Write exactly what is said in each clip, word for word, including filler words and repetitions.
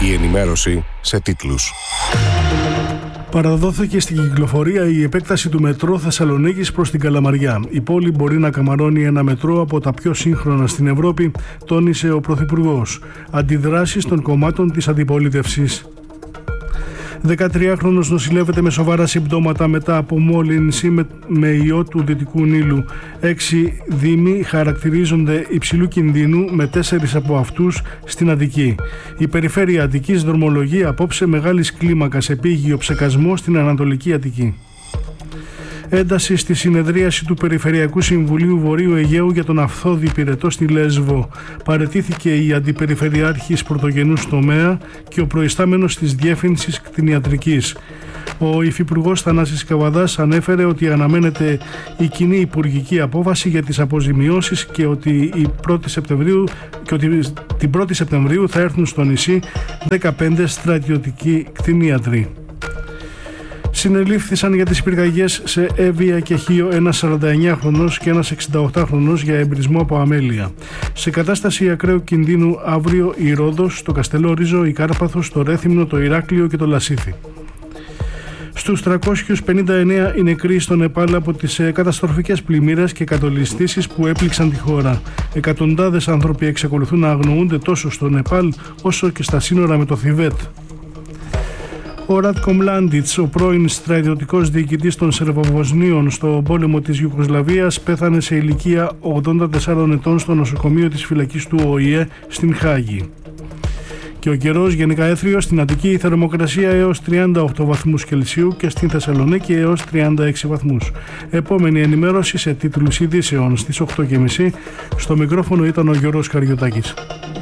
Η ενημέρωση σε τίτλους. Παραδόθηκε στην κυκλοφορία η επέκταση του μετρό Θεσσαλονίκης προς την Καλαμαριά. Η πόλη μπορεί να καμαρώνει ένα μετρό από τα πιο σύγχρονα στην Ευρώπη, τόνισε ο Πρωθυπουργός. Αντιδράσεις των κομμάτων της αντιπολίτευσης. δεκατριάχρονος νοσηλεύεται με σοβαρά συμπτώματα μετά από μόλυνση με, με ιό του Δυτικού Νείλου. Έξι δήμοι χαρακτηρίζονται υψηλού κινδύνου, με τέσσερις από αυτούς στην Αττική. Η περιφέρεια Αττικής δρομολογεί απόψε μεγάλης κλίμακας επίγειο ψεκασμό στην Ανατολική Αττική. Ένταση στη συνεδρίαση του Περιφερειακού Συμβουλίου Βορείου Αιγαίου για τον Αυθώδη Πυρετό στη Λέσβο. Παραιτήθηκε η Αντιπεριφερειάρχης Πρωτογενούς Τομέα και ο προϊστάμενος της Διεύθυνσης Κτηνιατρικής. Ο Υφυπουργός Θανάσης Καβαδάς ανέφερε ότι αναμένεται η κοινή υπουργική απόφαση για τις αποζημιώσεις και ότι, η πρώτη Σεπτεμβρίου, και ότι την πρώτη Σεπτεμβρίου θα έρθουν στο νησί δεκαπέντε στρατιωτικοί κτηνίατροι. Συνελήφθησαν για τις πυρκαγιές σε Εύβοια και Χίο ένας σαρανταεννιάχρονος και ένας εξηνταοκτάχρονος για εμπρισμό από αμέλεια. Σε κατάσταση ακραίου κινδύνου αύριο η Ρόδος, το Καστελόριζο, η Κάρπαθος, το Ρέθυμνο, το Ηράκλειο και το Λασίθι. Στους τριακόσιους πενήντα εννέα οι νεκροί στο Νεπάλ από τις καταστροφικές πλημμύρες και κατολιστήσεις που έπληξαν τη χώρα. Εκατοντάδες άνθρωποι εξακολουθούν να αγνοούνται τόσο στο Νεπάλ όσο και στα σύνορα με το Θιβέτ. Ο Ράτκο Μλάντιτς, ο πρώην στρατιωτικός διοικητής των Σερβοβοσνίων στο πόλεμο της Ιουγκοσλαβίας, πέθανε σε ηλικία ογδόντα τεσσάρων ετών στο νοσοκομείο της φυλακής του Ο Η Ε στην Χάγη. Και ο καιρός γενικά έθριος, στην Αττική η θερμοκρασία έως τριάντα οκτώ βαθμούς Κελσίου και στην Θεσσαλονίκη έως τριάντα έξι βαθμούς. Επόμενη ενημέρωση σε τίτλους ειδήσεων στις οκτώ και μισή. Στο μικρόφωνο ήταν ο Γιώργος Καριωτάκης.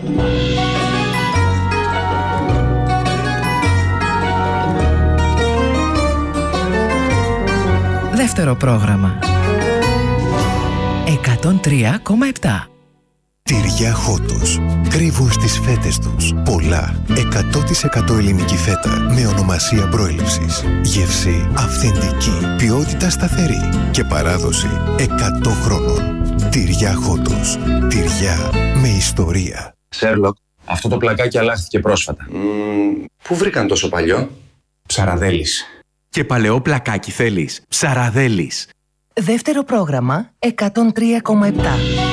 Δεύτερο πρόγραμμα εκατόν τρία κόμμα επτά. Τυριά Χότος. Κρύβουν στις φέτες τους πολλά εκατό τοις εκατό ελληνική φέτα με ονομασία προέλευσης. Γεύση αυθεντική, ποιότητα σταθερή και παράδοση εκατό χρόνων. Τυριά Χότος. Τυριά με ιστορία. Σέρλοκ, αυτό το πλακάκι αλλάχθηκε πρόσφατα. Mm, πού βρήκαν τόσο παλιό? Ψαραδέλης. Και παλαιό πλακάκι θέλεις? Ψαραδέλης. Δεύτερο πρόγραμμα εκατόν τρία κόμμα επτά.